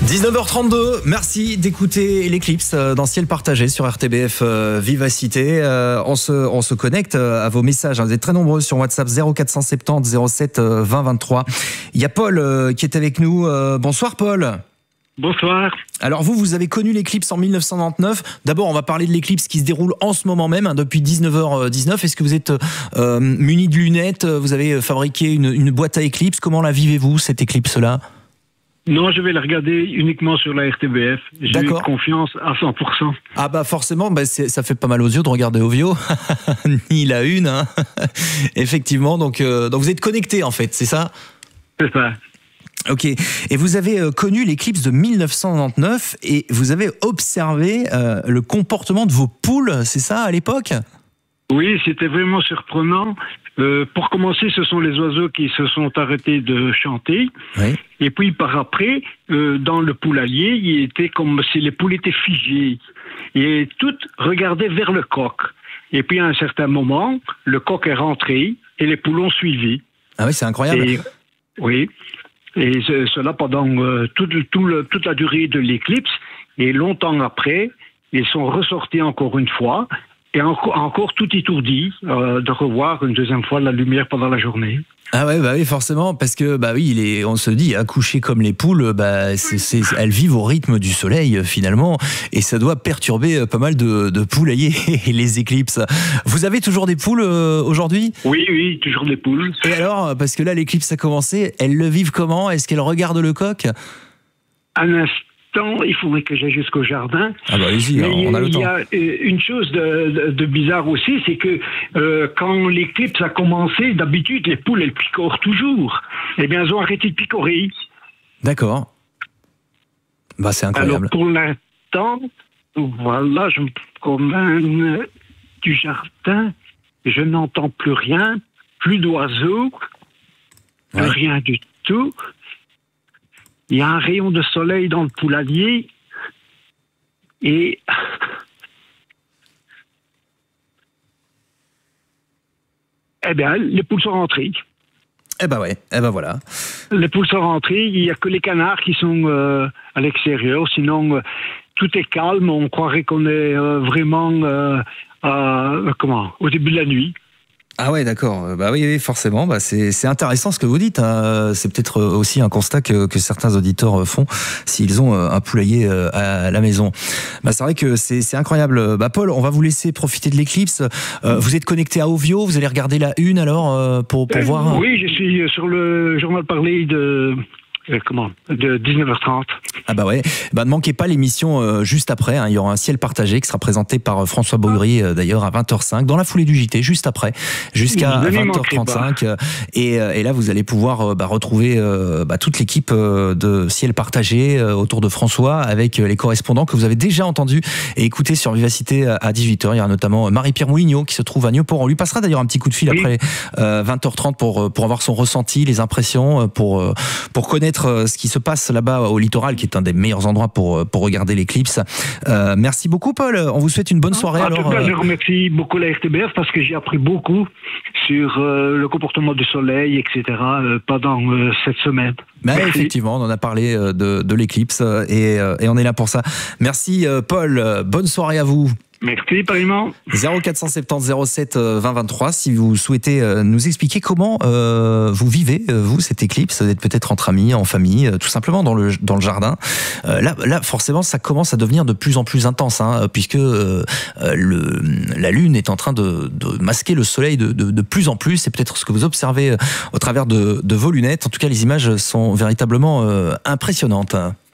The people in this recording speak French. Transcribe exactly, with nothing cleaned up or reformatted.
dix-neuf heures trente-deux, merci d'écouter l'Éclipse dans Ciel Partagé sur R T B F euh, Vivacité. Euh, on, se, on se connecte à vos messages. Vous êtes très nombreux sur WhatsApp zéro quatre cent soixante-dix zéro sept vingt vingt-trois. Il y a Paul euh, qui est avec nous. Euh, bonsoir Paul. Bonsoir. Alors vous, vous avez connu l'éclipse en mille neuf cent quatre-vingt-dix-neuf. D'abord, on va parler de l'éclipse qui se déroule en ce moment même, hein, depuis dix-neuf heures dix-neuf. Est-ce que vous êtes euh, muni de lunettes? Vous avez fabriqué une, une boîte à éclipse. Comment la vivez-vous, cette éclipse-là? Non, je vais la regarder uniquement sur la R T B F. J'ai eu confiance à cent pour cent. Ah bah forcément, bah ça fait pas mal aux yeux de regarder Ovio. Ni la une, hein. Effectivement. Donc, euh, donc vous êtes connecté en fait, c'est ça? C'est ça. Ok. Et vous avez euh, connu l'éclipse de mille neuf cent quatre-vingt-dix-neuf et vous avez observé euh, le comportement de vos poules, c'est ça à l'époque? Oui, c'était vraiment surprenant. Euh, pour commencer, ce sont les oiseaux qui se sont arrêtés de chanter. Oui. Et puis par après, euh, dans le poulailler, il était comme si les poules étaient figées. Et toutes regardaient vers le coq. Et puis à un certain moment, le coq est rentré et les poules ont suivi. Ah oui, c'est incroyable. Et, oui. Et cela pendant euh, tout, tout le, toute la durée de l'éclipse. Et longtemps après, ils sont ressortis encore une fois. Et encore, encore tout étourdi euh, de revoir une deuxième fois la lumière pendant la journée. Ah ouais, bah oui, forcément, parce que bah oui, il est, on se dit, accoucher comme les poules, bah c'est, c'est, elles vivent au rythme du soleil finalement, et ça doit perturber pas mal de, de poulaillers et les éclipses. Vous avez toujours des poules euh, aujourd'hui? Oui, oui, toujours des poules. Et alors, parce que là l'éclipse a commencé, elles le vivent comment? Est-ce qu'elles regardent le coq? Un instant. Il faudrait que j'aille jusqu'au jardin. Ah bah allez-y, mais on a le il temps. Il y a une chose de, de, de bizarre aussi, c'est que euh, quand l'éclipse a commencé, d'habitude, les poules, elles picorent toujours. Eh bien, elles ont arrêté de picorer. D'accord. Bah c'est incroyable. Alors, pour l'instant, voilà, je me promène du jardin, je n'entends plus rien, plus d'oiseaux, plus ouais. rien du tout. Il y a un rayon de soleil dans le poulailler et eh bien, les poules sont rentrées. Eh ben ouais, eh ben voilà. Les poules sont rentrées, il n'y a que les canards qui sont euh, à l'extérieur, sinon euh, tout est calme, on croirait qu'on est euh, vraiment euh, euh, comment, au début de la nuit. Ah ouais, d'accord. Bah oui, oui forcément. Bah c'est c'est intéressant ce que vous dites. Hein. C'est peut-être aussi un constat que que certains auditeurs font s'ils ont un poulailler à la maison. Bah c'est vrai que c'est c'est incroyable. Bah Paul, on va vous laisser profiter de l'éclipse. Euh, vous êtes connecté à Ovio. Vous allez regarder la une alors pour pour euh, voir. Oui, je suis sur le journal parlé de. Euh, comment de dix-neuf heures trente. Ah bah ouais, bah ne manquez pas l'émission euh, juste après, hein. Il y aura un ciel partagé qui sera présenté par euh, François Bougry euh, d'ailleurs à vingt heures cinq, dans la foulée du J T, juste après, jusqu'à vingt heures trente-cinq. Euh, et, euh, et là vous allez pouvoir euh, bah, retrouver euh, bah, toute l'équipe euh, de Ciel Partagé euh, autour de François, avec euh, les correspondants que vous avez déjà entendus et écoutés sur Vivacité à dix-huit heures. Il y aura notamment Marie-Pierre Moulignot qui se trouve à Nieuport. On lui passera d'ailleurs un petit coup de fil oui. après euh, vingt heures trente pour, pour avoir son ressenti, les impressions, pour, pour connaître ce qui se passe là-bas au littoral, qui est un des meilleurs endroits pour, pour regarder l'éclipse. Euh, merci beaucoup Paul, on vous souhaite une bonne soirée. En alors, tout cas, euh... je remercie beaucoup la R T B F parce que j'ai appris beaucoup sur euh, le comportement du soleil, et cetera euh, pendant euh, cette semaine. Bah, effectivement, on en a parlé de, de l'éclipse et, et on est là pour ça. Merci Paul, bonne soirée à vous. Merci, pareillement. zéro quatre cent soixante-dix zéro sept vingt vingt-trois, si vous souhaitez nous expliquer comment euh, vous vivez, vous, cette éclipse, d'être peut-être entre amis, en famille, tout simplement dans le, dans le jardin. Euh, là, là, forcément, ça commence à devenir de plus en plus intense, hein, puisque euh, le, la Lune est en train de, de masquer le soleil de, de, de plus en plus. C'est peut-être ce que vous observez au travers de, de vos lunettes. En tout cas, les images sont véritablement euh, impressionnantes.